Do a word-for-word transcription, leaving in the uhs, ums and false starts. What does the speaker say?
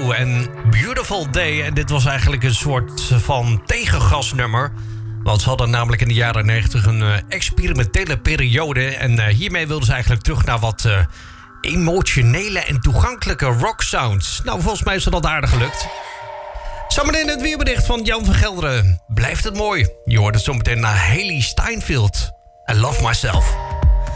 Blue en Beautiful Day. En dit was eigenlijk een soort van tegengasnummer. Want ze hadden namelijk in de jaren negentig een uh, experimentele periode. En uh, hiermee wilden ze eigenlijk terug naar wat uh, emotionele en toegankelijke rock sounds. Nou, volgens mij is dat aardig gelukt. Zometeen het weerbericht van Jan van Gelderen. Blijft het mooi. Je hoort het zometeen naar Haley Steinfeld. I Love Myself.